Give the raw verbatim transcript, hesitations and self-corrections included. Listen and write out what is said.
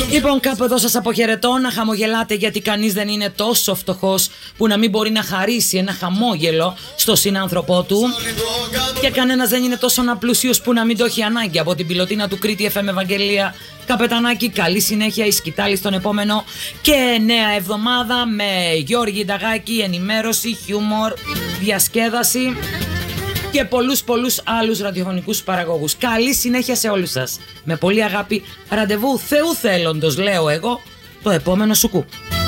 Λοιπόν, κάπου εδώ σας αποχαιρετώ. Να χαμογελάτε, γιατί κανείς δεν είναι τόσο φτωχός που να μην μπορεί να χαρίσει ένα χαμόγελο στο συνάνθρωπό του. Και κανένας δεν είναι τόσο απλούσιος που να μην το έχει ανάγκη. Από την πιλωτίνα του Κρήτη εφ εμ Ευαγγελία Καπετανάκη, καλή συνέχεια, η σκητάλη στον επόμενο και νέα εβδομάδα με Γιώργη Νταγάκη, ενημέρωση, χιούμορ, διασκέδαση και πολλούς πολλούς άλλους ραδιοφωνικούς παραγωγούς. Καλή συνέχεια σε όλους σας. Με πολύ αγάπη, ραντεβού Θεού θέλοντος, λέω εγώ, το επόμενο σουκού.